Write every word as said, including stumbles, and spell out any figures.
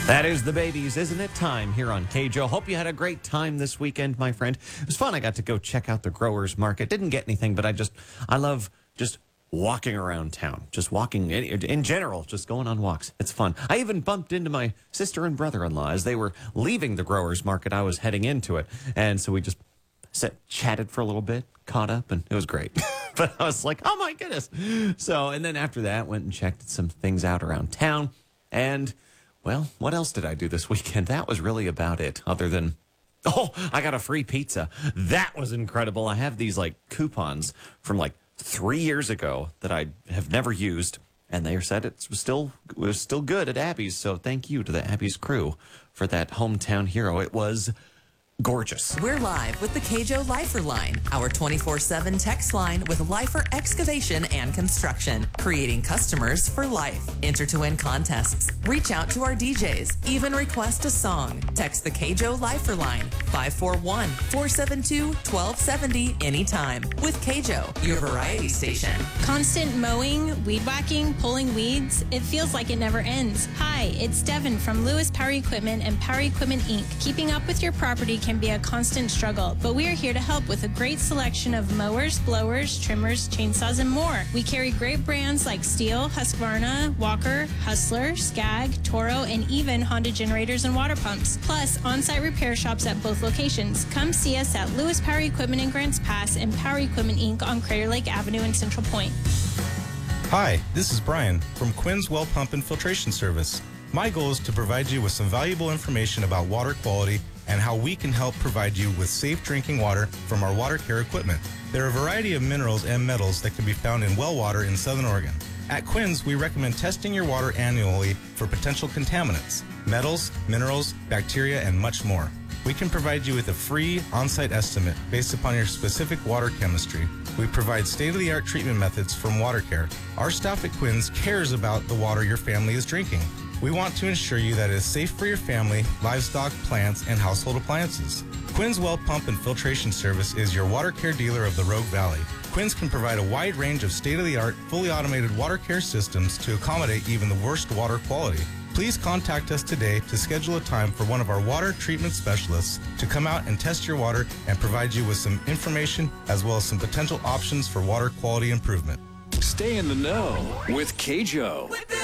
That is the Babies, isn't it? Time here on K J O. Hope you had a great time this weekend, my friend. It was fun. I got to go check out the growers market. Didn't get anything, but I just, I love just walking around town. Just walking in, in general, just going on walks. It's fun. I even bumped into my sister and brother-in-law as they were leaving the growers market. I was heading into it. And so we just sat, chatted for a little bit, caught up, and it was great. But I was like, oh my goodness. So, and then after that, went and checked some things out around town. And well, what else did I do this weekend? That was really about it, other than, oh, I got a free pizza. That was incredible. I have these, like, coupons from, like, three years ago that I have never used, and they said it was still, it was still good at Abby's, so thank you to the Abby's crew for that hometown hero. It was gorgeous. We're live with the K J O Lifer Line, our twenty-four seven text line with Lifer Excavation and Construction, creating customers for life. Enter to win contests, reach out to our D Js, even request a song. Text the K J O Lifer Line, five four one, four seven two, one two seven zero anytime. With K J O, your variety station. Constant mowing, weed whacking, pulling weeds, it feels like it never ends. Hi, it's Devin from Lewis Power Equipment and Power Equipment Incorporated. Keeping up with your property can be a constant struggle, but we are here to help with a great selection of mowers, blowers, trimmers, chainsaws, and more. We carry great brands like Steel, Husqvarna, Walker, Hustler, Skag, Toro, and even Honda generators and water pumps. Plus, on-site repair shops at both locations. Come see us at Lewis Power Equipment in Grants Pass and Power Equipment Incorporated on Crater Lake Avenue in Central Point. Hi, this is Brian from Quinn's Well Pump and Filtration Service. My goal is to provide you with some valuable information about water quality and how we can help provide you with safe drinking water from our water care equipment. There are a variety of minerals and metals that can be found in well water in Southern Oregon. At Quinn's, we recommend testing your water annually for potential contaminants, metals, minerals, bacteria, and much more. We can provide you with a free on-site estimate based upon your specific water chemistry. We provide state-of-the-art treatment methods from Water Care. Our staff at Quinn's cares about the water your family is drinking. We want to ensure you that it is safe for your family, livestock, plants, and household appliances. Quinn's Well Pump and Filtration Service is your water care dealer of the Rogue Valley. Quinn's can provide a wide range of state-of-the-art, fully automated water care systems to accommodate even the worst water quality. Please contact us today to schedule a time for one of our water treatment specialists to come out and test your water and provide you with some information as well as some potential options for water quality improvement. Stay in the know with K J O.